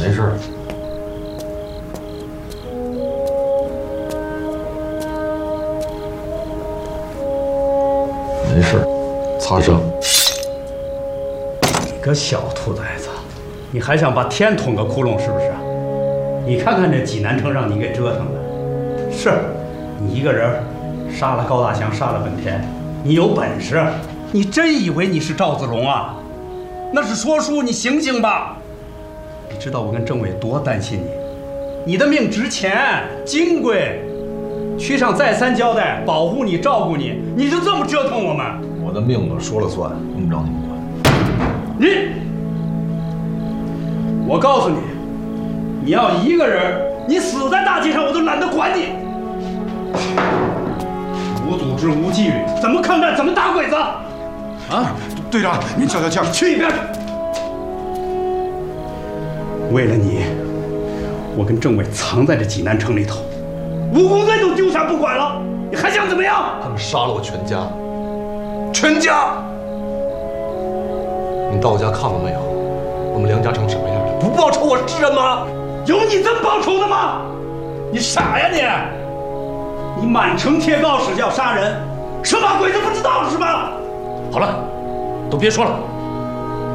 没事。没事，擦伤。 你个小兔崽子，你还想把天捅个窟窿是不是？你看看这济南城让你给折腾的，是你一个人杀了高大强，杀了本田，你有本事？你真以为你是赵子龙啊？那是说书，你醒醒吧！你知道我跟政委多担心你，你的命值钱金贵，区上再三交代保护你照顾你，你就这么折腾我们？ 我的命我说了算，用不着你们管。 我告诉你，你要一个人，你死在大街上我都懒得管你。无组织无纪律，怎么抗战？怎么打鬼子？啊！ 队长，您消消气儿， 去一边！为了你，我跟政委藏在这济南城里头，武工队都丢下不管了，你还想怎么样？ 他们杀了我全家，全家！你到我家看过没有？我们梁家成什么样的？不报仇我是人吗？ 有你这么报仇的吗？你傻呀你！你满城贴告示要杀人，生怕鬼子不知道是吧？ 好了，都别说了。